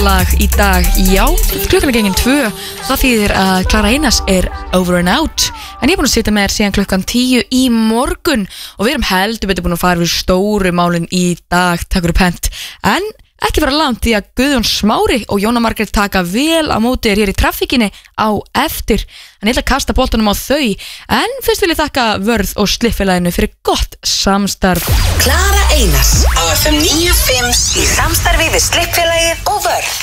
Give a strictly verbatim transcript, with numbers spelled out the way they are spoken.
lag í dag, já, klukkan er gengin tvö. Það þýðir að Klara Einars er over and out. En ég er búin að sitja með þér síðan klukkan tíu í morgun og við erum heldur betur búin að fara við stóru málin í dag, takk fyrir pent. En ekki vera langt því að Guðjón Smári og Jóna Margrét taka vel á móti þér hér í trafíkinni á eftir. En ég ætla að kasta boltanum á þau. En fyrst vil ég þakka Vörð og Slippfélaginu fyrir gott samstarf. Klara Einars á F M níu fimm í samstarfi við Slippfélagið og Vörð.